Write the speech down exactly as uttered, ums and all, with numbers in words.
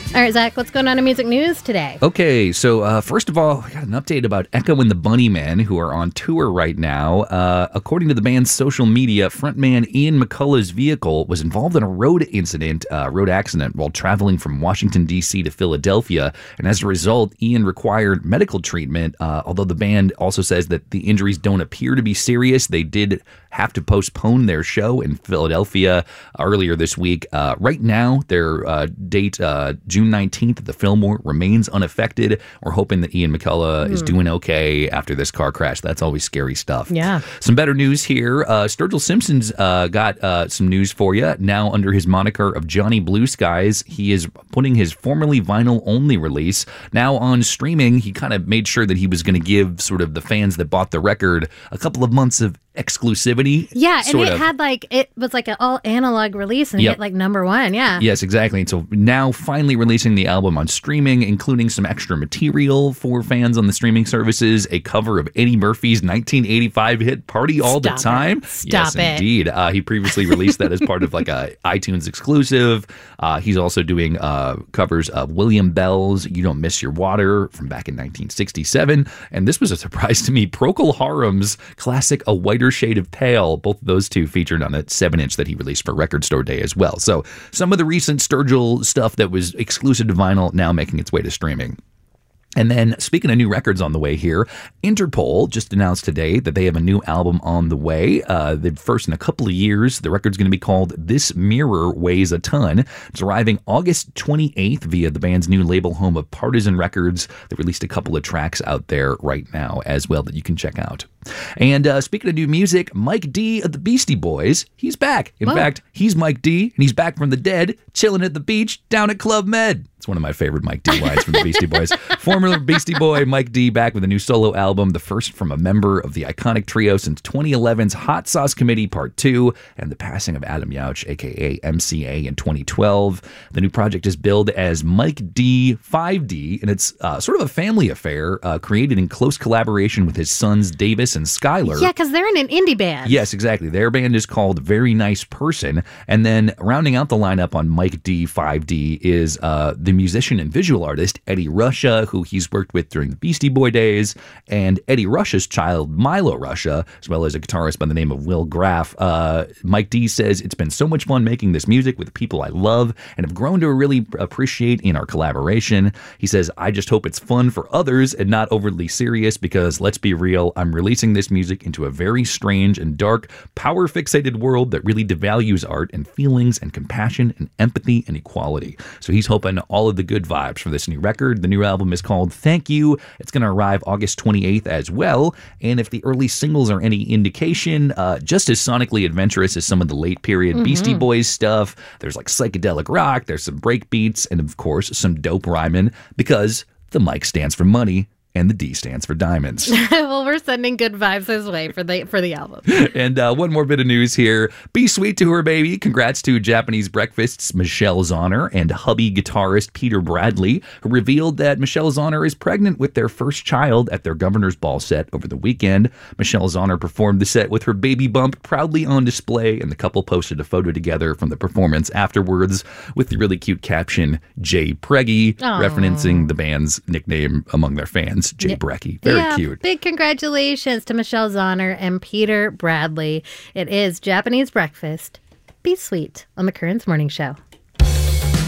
All right, Zach, what's going on in music news today? Okay, so uh, first of all, I got an update about Echo and the Bunnymen, who are on tour right now. Uh, according to the band's social media, frontman Ian McCullough's vehicle was involved in a road incident, uh, road accident, while traveling from Washington, D C to Philadelphia. And as a result, Ian required medical treatment, uh, although the band also says that the injuries don't appear to be serious. They did have to postpone their show in Philadelphia earlier this week. Uh, right now, their uh, date, uh, June nineteenth at the Fillmore, remains unaffected. We're hoping that Ian McCullough mm. is doing okay after this car crash. That's always scary stuff. Yeah. Some better news here. Uh, Sturgill Simpson's uh, got uh, some news for you. Now under his moniker of Johnny Blue Skies, he is putting his formerly vinyl-only release now on streaming. He kind of made sure that he was going to give sort of the fans that bought the record a couple of months of exclusivity. Yeah, and it of. had like, it was like an all analog release and yep. hit like number one. Yeah. Yes, exactly. And so now finally releasing the album on streaming, including some extra material for fans on the streaming services, a cover of Eddie Murphy's nineteen eighty-five hit Party All Stop the Time. It. Stop yes, it. indeed. Uh, he previously released that as part of like a iTunes exclusive. Uh, he's also doing uh, covers of William Bell's You Don't Miss Your Water from back in nineteen sixty-seven. And this was a surprise to me. Procol Harum's classic A Whiter Shade of Pale. Both of those two featured on a seven inch that he released for Record Store Day as well. So some of the recent Sturgill stuff that was exclusive to vinyl now making its way to streaming. And then, speaking of new records on the way here, Interpol just announced today that they have a new album on the way. Uh, the first in a couple of years. The record's going to be called This Mirror Weighs a Ton. It's arriving August twenty-eighth via the band's new label home of Partisan Records. They released a couple of tracks out there right now as well that you can check out. And uh, speaking of new music, Mike D of the Beastie Boys, he's back. In Whoa. fact, he's Mike D, and he's back from the dead, chilling at the beach down at Club Med. It's one of my favorite Mike D lines from the Beastie Boys. Former Beastie Boy Mike D back with a new solo album, the first from a member of the iconic trio since twenty eleven's Hot Sauce Committee Part two, and the passing of Adam Yauch, a k a. M C A, in twenty twelve. The new project is billed as Mike D five D, and it's uh, sort of a family affair uh, created in close collaboration with his sons Davis and Skylar. Yeah, because they're in an indie band. Yes, exactly. Their band is called Very Nice Person. And then rounding out the lineup on Mike D five D is uh, the musician and visual artist Eddie Ruscha, who he's worked with during the Beastie Boy days, and Eddie Ruscha's child, Milo Ruscha, as well as a guitarist by the name of Will Graff. Uh, Mike D says, "It's been so much fun making this music with the people I love and have grown to really appreciate in our collaboration." He says, "I just hope it's fun for others and not overly serious because, let's be real, I'm releasing this music into a very strange and dark, power-fixated world that really devalues art and feelings and compassion and empathy and equality." So he's hoping all of the good vibes for this new record. The new album is called Thank You. It's going to arrive August twenty-eighth as well. And if the early singles are any indication, uh, just as sonically adventurous as some of the late period mm-hmm. Beastie Boys stuff, there's like psychedelic rock, there's some break beats, and of course, some dope rhyming, because the Mike stands for money. And the D stands for diamonds. Well, we're sending good vibes his way for the for the album. And uh, one more bit of news here. Be sweet to her, baby. Congrats to Japanese Breakfast's Michelle Zauner and hubby guitarist Peter Bradley, who revealed that Michelle Zauner is pregnant with their first child at their Governor's Ball set over the weekend. Michelle Zauner performed the set with her baby bump proudly on display, and the couple posted a photo together from the performance afterwards with the really cute caption, Jay Preggy, Aww. referencing the band's nickname among their fans. Jay Brecky. Very yeah, cute. Big congratulations to Michelle Zauner and Peter Bradley. It is Japanese Breakfast. Be sweet on the Currents Morning Show.